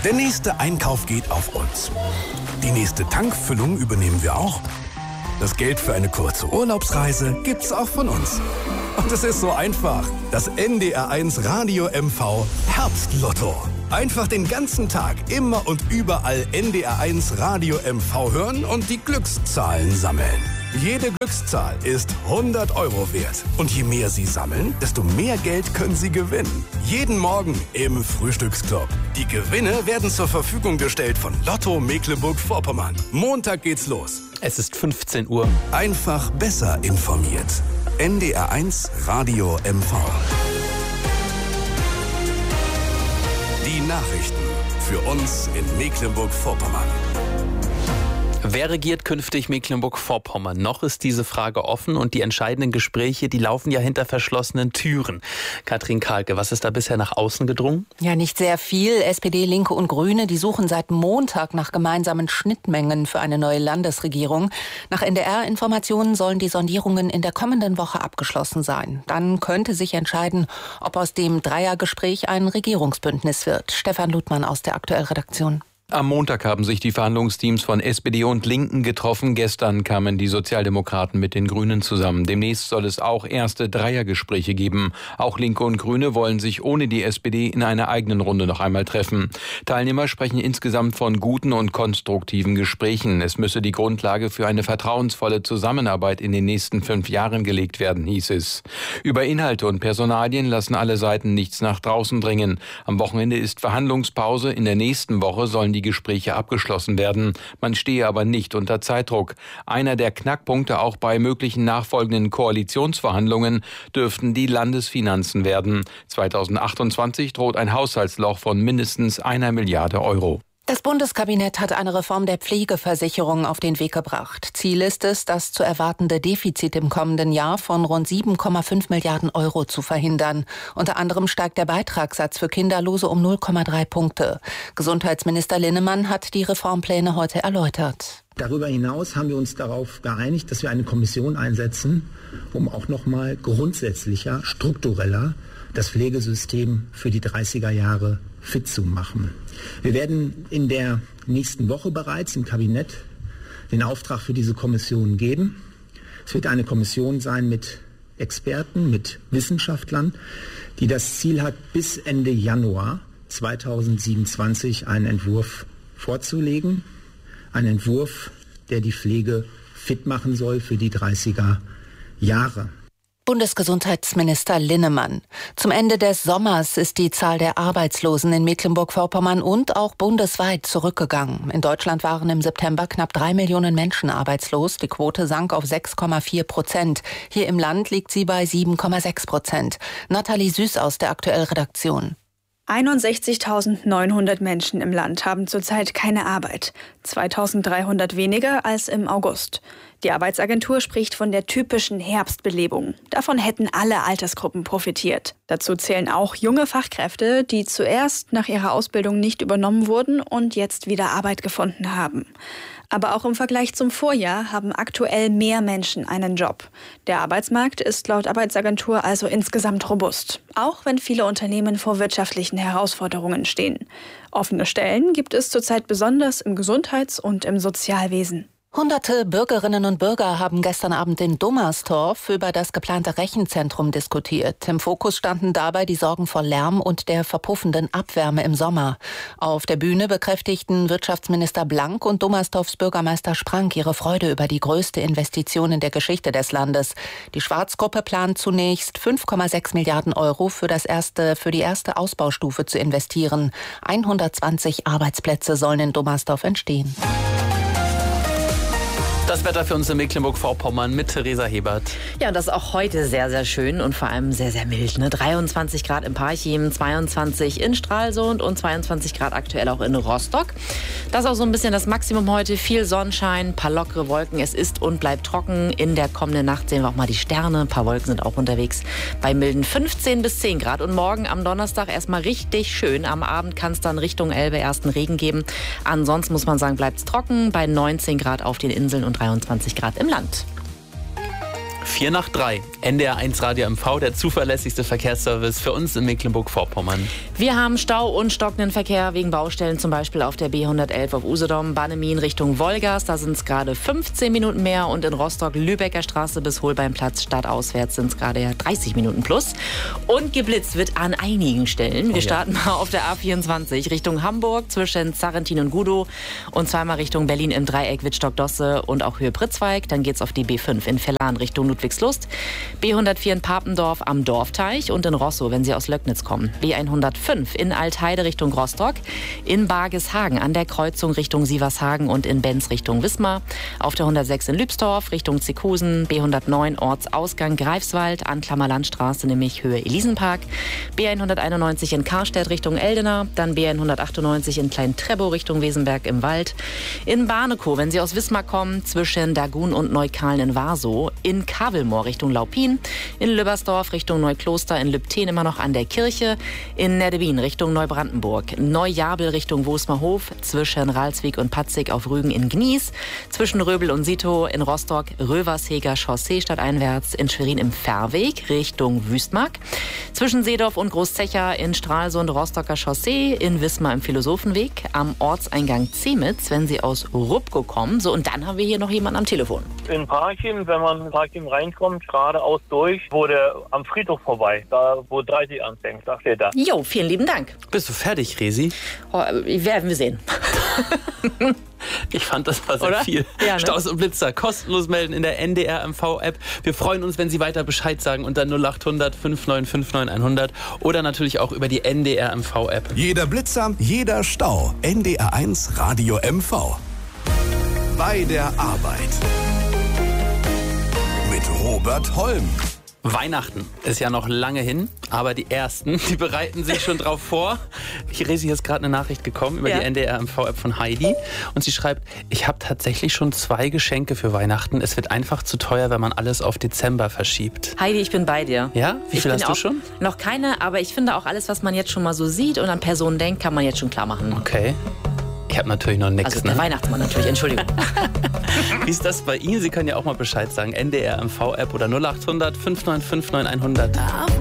Der nächste Einkauf geht auf uns. Die nächste Tankfüllung übernehmen wir auch. Das Geld für eine kurze Urlaubsreise gibt's auch von uns. Und es ist so einfach. Das NDR1 Radio MV Herbstlotto. Einfach den ganzen Tag immer und überall NDR1 Radio MV hören und die Glückszahlen sammeln. Jede Glückszahl ist 100 € wert. Und je mehr Sie sammeln, desto mehr Geld können Sie gewinnen. Jeden Morgen im Frühstücksclub. Die Gewinne werden zur Verfügung gestellt von Lotto Mecklenburg-Vorpommern. Montag geht's los. Es ist 15 Uhr. Einfach besser informiert. NDR1 Radio MV. Die Nachrichten für uns in Mecklenburg-Vorpommern. Wer regiert künftig Mecklenburg-Vorpommern? Noch ist diese Frage offen und die entscheidenden Gespräche, die laufen ja hinter verschlossenen Türen. Katrin Kahlke, was ist da bisher nach außen gedrungen? Ja, nicht sehr viel. SPD, Linke und Grüne, die suchen seit Montag nach gemeinsamen Schnittmengen für eine neue Landesregierung. Nach NDR-Informationen sollen die Sondierungen in der kommenden Woche abgeschlossen sein. Dann könnte sich entscheiden, ob aus dem Dreiergespräch ein Regierungsbündnis wird. Stefan Ludmann aus der Aktuell-Redaktion. Am Montag haben sich die Verhandlungsteams von SPD und Linken getroffen. Gestern kamen die Sozialdemokraten mit den Grünen zusammen. Demnächst soll es auch erste Dreiergespräche geben. Auch Linke und Grüne wollen sich ohne die SPD in einer eigenen Runde noch einmal treffen. Teilnehmer sprechen insgesamt von guten und konstruktiven Gesprächen. Es müsse die Grundlage für eine vertrauensvolle Zusammenarbeit in den nächsten 5 Jahren gelegt werden, hieß es. Über Inhalte und Personalien lassen alle Seiten nichts nach draußen dringen. Am Wochenende ist Verhandlungspause. In der nächsten Woche sollen die Gespräche abgeschlossen werden. Man stehe aber nicht unter Zeitdruck. Einer der Knackpunkte auch bei möglichen nachfolgenden Koalitionsverhandlungen dürften die Landesfinanzen werden. 2028 droht ein Haushaltsloch von mindestens 1 Milliarde €. Das Bundeskabinett hat eine Reform der Pflegeversicherung auf den Weg gebracht. Ziel ist es, das zu erwartende Defizit im kommenden Jahr von rund 7,5 Milliarden € zu verhindern. Unter anderem steigt der Beitragssatz für Kinderlose um 0,3 Punkte. Gesundheitsminister Linnemann hat die Reformpläne heute erläutert. Darüber hinaus haben wir uns darauf geeinigt, dass wir eine Kommission einsetzen, um auch noch mal grundsätzlicher, struktureller das Pflegesystem für die 30er Jahre fit zu machen. Wir werden in der nächsten Woche bereits im Kabinett den Auftrag für diese Kommission geben. Es wird eine Kommission sein mit Experten, mit Wissenschaftlern, die das Ziel hat, bis Ende Januar 2027 einen Entwurf vorzulegen. Ein Entwurf, der die Pflege fit machen soll für die 30er Jahre. Bundesgesundheitsminister Linnemann. Zum Ende des Sommers ist die Zahl der Arbeitslosen in Mecklenburg-Vorpommern und auch bundesweit zurückgegangen. In Deutschland waren im September knapp 3 Millionen Menschen arbeitslos. Die Quote sank auf 6,4%. Hier im Land liegt sie bei 7,6%. Nathalie Süß aus der Aktuell-Redaktion. 61.900 Menschen im Land haben zurzeit keine Arbeit. 2.300 weniger als im August. Die Arbeitsagentur spricht von der typischen Herbstbelebung. Davon hätten alle Altersgruppen profitiert. Dazu zählen auch junge Fachkräfte, die zuerst nach ihrer Ausbildung nicht übernommen wurden und jetzt wieder Arbeit gefunden haben. Aber auch im Vergleich zum Vorjahr haben aktuell mehr Menschen einen Job. Der Arbeitsmarkt ist laut Arbeitsagentur also insgesamt robust, auch wenn viele Unternehmen vor wirtschaftlichen Herausforderungen stehen. Offene Stellen gibt es zurzeit besonders im Gesundheits- und im Sozialwesen. Hunderte Bürgerinnen und Bürger haben gestern Abend in Dummerstorf über das geplante Rechenzentrum diskutiert. Im Fokus standen dabei die Sorgen vor Lärm und der verpuffenden Abwärme im Sommer. Auf der Bühne bekräftigten Wirtschaftsminister Blank und Dummerstorfs Bürgermeister Sprank ihre Freude über die größte Investition in der Geschichte des Landes. Die Schwarz-Gruppe plant zunächst 5,6 Milliarden € für die erste Ausbaustufe zu investieren. 120 Arbeitsplätze sollen in Dummerstorf entstehen. Das Wetter für uns in Mecklenburg-Vorpommern mit Theresa Hebert. Ja, und das ist auch heute sehr, sehr schön und vor allem sehr, sehr mild. 23 Grad in Parchim, 22 in Stralsund und 22 Grad aktuell auch in Rostock. Das ist auch so ein bisschen das Maximum heute. Viel Sonnenschein, ein paar lockere Wolken. Es ist und bleibt trocken. In der kommenden Nacht sehen wir auch mal die Sterne. Ein paar Wolken sind auch unterwegs bei milden 15 bis 10 Grad. Und morgen am Donnerstag erstmal richtig schön. Am Abend kann es dann Richtung Elbe ersten Regen geben. Ansonsten muss man sagen, bleibt es trocken bei 19 Grad auf den Inseln und 23 Grad im Land. 4:04. NDR 1 Radio MV, der zuverlässigste Verkehrsservice für uns in Mecklenburg-Vorpommern. Wir haben Stau und stockenden Verkehr wegen Baustellen, zum Beispiel auf der B111 auf Usedom, Bannemin Richtung Wolgast. Da sind es gerade 15 Minuten mehr und in Rostock, Lübecker Straße bis Holbeinplatz stadtauswärts sind es gerade ja 30 Minuten plus. Und geblitzt wird an einigen Stellen. Wir starten mal auf der A24 Richtung Hamburg zwischen Zarrentin und Gudow und zweimal Richtung Berlin im Dreieck Wittstock-Dosse und auch Höhe Pritzwalk. Dann geht es auf die B5 in Vellan Richtung Ludwigslust, B104 in Papendorf am Dorfteich und in Rosso, wenn Sie aus Löcknitz kommen. B105 in Altheide Richtung Rostock, in Bargeshagen an der Kreuzung Richtung Sievershagen und in Benz Richtung Wismar. Auf der 106 in Lübsdorf Richtung Zickhusen, B109 Ortsausgang Greifswald an Klammerlandstraße, nämlich Höhe Elisenpark. B191 in Karstedt Richtung Eldena, dann B198 in Klein-Trebow Richtung Wesenberg im Wald. In Barnekow, wenn Sie aus Wismar kommen, zwischen Dagun und Neukalen in Warsow, in Kavelmoor Richtung Laupin, in Lübbersdorf Richtung Neukloster, in Lübten immer noch an der Kirche, in Nerdewien Richtung Neubrandenburg, Neujabel Richtung Wosmerhof, zwischen Ralswiek und Patzig auf Rügen in Gnies, zwischen Röbel und Sito in Rostock, Röversheger Chaussee stadteinwärts, in Schwerin im Fährweg Richtung Wüstmark, zwischen Seedorf und Großzecher in Stralsund Rostocker Chaussee, in Wismar im Philosophenweg, am Ortseingang Zemitz, wenn Sie aus Rupko kommen. So, und dann haben wir hier noch jemanden am Telefon. In Parchim, wenn man in Parchim reinkommt, geradeaus durch, am Friedhof vorbei, da wo 30 anfängt, da steht er. Jo, vielen lieben Dank. Bist du fertig, Resi? Oh, werden wir sehen. Ich fand, das war sehr Oder? viel. Ja, ne? Staus und Blitzer kostenlos melden in der NDR MV-App. Wir freuen uns, wenn Sie weiter Bescheid sagen unter 0800 5959 100 oder natürlich auch über die NDR MV-App. Jeder Blitzer, jeder Stau. NDR 1 Radio MV. Bei der Arbeit. Mit Robert Holm. Weihnachten ist ja noch lange hin, aber die Ersten, die bereiten sich schon drauf vor. Resi, hier ist gerade eine Nachricht gekommen über die NDR MV-App von Heidi und sie schreibt, ich habe tatsächlich schon 2 Geschenke für Weihnachten. Es wird einfach zu teuer, wenn man alles auf Dezember verschiebt. Heidi, ich bin bei dir. Ja? Wie viel hast du schon? Noch keine, aber ich finde auch alles, was man jetzt schon mal so sieht und an Personen denkt, kann man jetzt schon klar machen. Okay. Ich habe natürlich noch nichts. Also der Weihnachtsmann natürlich, Entschuldigung. Wie ist das bei Ihnen? Sie können ja auch mal Bescheid sagen. NDR MV-App oder 0800 5959 100.